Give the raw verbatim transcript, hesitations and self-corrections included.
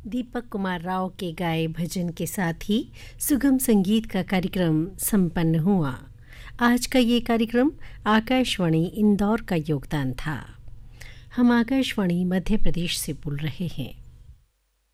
दीपक कुमार राव के गाए भजन के साथ ही सुगम संगीत का कार्यक्रम संपन्न हुआ। आज का ये कार्यक्रम आकाशवाणी इंदौर का योगदान था। हम आकाशवाणी मध्य प्रदेश से बोल रहे हैं।